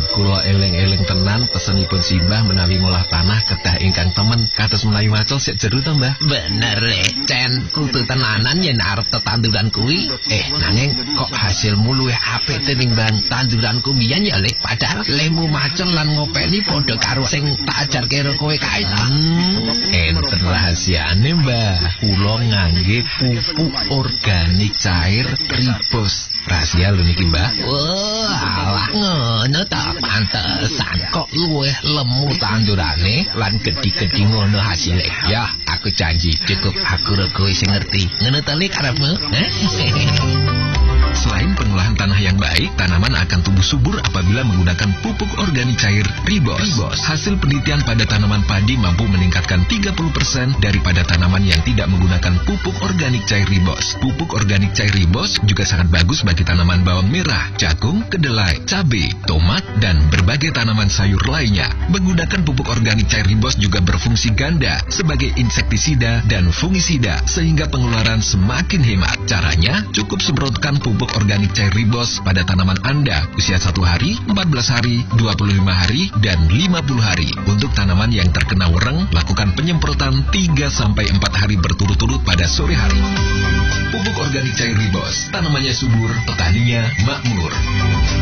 kula eling-eling tenan pesenipun Simbah menawi ngolah tanah kedah ingkang temen kados Melayu Macul sik jero to, Mbah? Bener Cen, kudu tenanan yen arep tetanduran kuwi. Nanging kok hasilmu luwih apik tinimbang tanduranku biyen ya, Le. Padahal lemu macul lan ngopeni padha karo sing tak ajarke karo kowe kae ta. Enten rahasiane, Mbah. Kula ngangge pupuk organik cair Ribos. Rahasia lho niki, Mbah. Wah, ngono ta, pantesan kok luwih lemu tandurane lan gedhi-gedhi ngono hasilnya. Ya, aku janji cukup aku rego sing ngerti. Ngono ta Le karepmu? Selain pengolahan tanah yang baik, tanaman akan tumbuh subur apabila menggunakan pupuk organik cair Ribos. Hasil penelitian pada tanaman padi mampu meningkatkan 30% daripada tanaman yang tidak menggunakan pupuk organik cair Ribos. Pupuk organik cair Ribos juga sangat bagus bagi tanaman bawang merah, jagung, kedelai, cabai, tomat, dan berbagai tanaman sayur lainnya. Menggunakan pupuk organik cair Ribos juga berfungsi ganda sebagai insektisida dan fungisida, sehingga pengeluaran semakin hemat. Caranya, cukup semprotkan pupuk organik cair Ribos pada tanaman Anda usia 1 hari, 14 hari, 25 hari, dan 50 hari. Untuk tanaman yang terkena wereng, lakukan penyemprotan 3-4 hari berturut-turut pada sore hari. Pupuk organik cair Ribos, tanamannya subur, petaninya makmur.